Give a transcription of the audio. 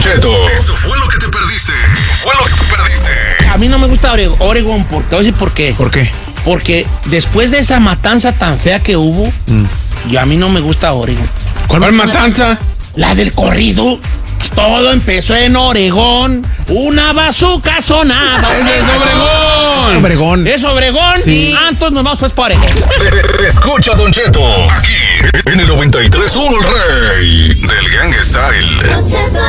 Cheto, esto fue lo que te perdiste. A mí no me gusta Oregon, porque te voy a decir por qué. ¿Por qué? Porque después de esa matanza tan fea que hubo, a mí no me gusta Oregon. ¿Cuál matanza? La del corrido. Todo empezó en Oregón. Una bazooka sonaba. ¡Ese es Obregón! Obregón. ¿Es Obregón? Sí. Entonces nos vamos pues para Oregón. Escucha, Don Cheto, aquí en el 93.1 El Rey del Gang Style. Don Cheto